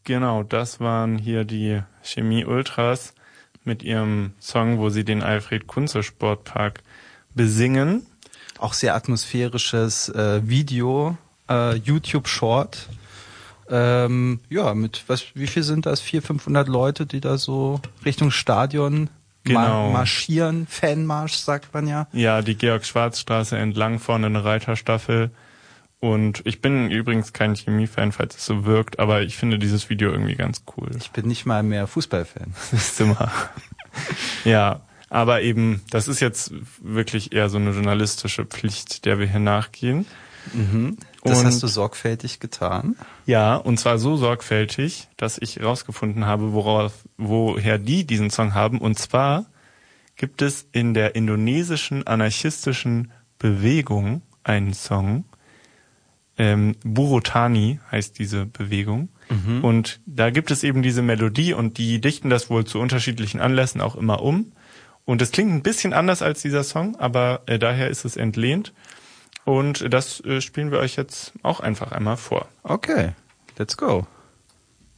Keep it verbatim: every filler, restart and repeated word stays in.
Genau, das waren hier die Chemie Ultras mit ihrem Song, wo sie den Alfred-Kunze-Sportpark besingen. Auch sehr atmosphärisches äh, Video, äh, YouTube-Short. Ähm, ja, mit was? Wie viel sind das? Vierhundert, fünfhundert Leute, die da so Richtung Stadion genau. ma- marschieren. Fanmarsch, sagt man ja. Ja, die Georg-Schwarz-Straße entlang, vorne eine Reiterstaffel. Und ich bin übrigens kein Chemie-Fan, falls es so wirkt, aber ich finde dieses Video irgendwie ganz cool. Ich bin nicht mal mehr Fußballfan. Das ist immer. Ja, aber eben, das ist jetzt wirklich eher so eine journalistische Pflicht, der wir hier nachgehen. Mhm. Das und hast du sorgfältig getan? Ja, und zwar so sorgfältig, dass ich rausgefunden habe, worauf, woher die diesen Song haben. Und zwar gibt es in der indonesischen anarchistischen Bewegung einen Song. Ähm, Buruh Tani heißt diese Bewegung. Mhm. Und da gibt es eben diese Melodie und die dichten das wohl zu unterschiedlichen Anlässen auch immer um. Und es klingt ein bisschen anders als dieser Song, aber äh, daher ist es entlehnt. Und das äh, spielen wir euch jetzt auch einfach einmal vor. Okay, let's go.